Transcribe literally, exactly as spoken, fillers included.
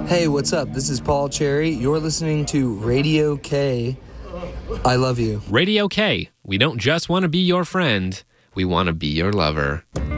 Hey, what's up? This is Paul Cherry. You're listening to Radio K. I love you. Radio K. We don't just want to be your friend. We want to be your lover.